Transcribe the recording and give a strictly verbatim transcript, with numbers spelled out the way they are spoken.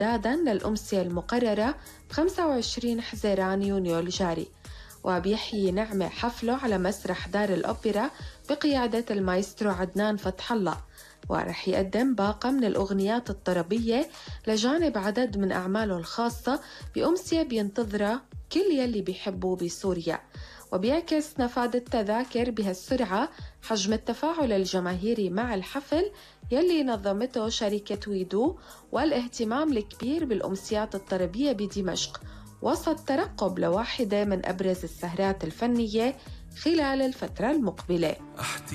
استعداداً للأمسية المقررة خمسة وعشرين حزيران يونيو الجاري. وبيحيي نعمة حفله على مسرح دار الأوبرا بقيادة المايسترو عدنان فتح الله، ورح يقدم باقة من الأغنيات الطربية لجانب عدد من أعماله الخاصة بأمسية بينتظرها كل يلي بيحبوا بسوريا. وبيعكس نفاذ التذاكر بهالسرعة حجم التفاعل الجماهيري مع الحفل يلي نظمته شركة ويدو، والاهتمام الكبير بالأمسيات الطربية بدمشق وسط ترقب لواحدة من أبرز السهرات الفنية خلال الفترة المقبلة.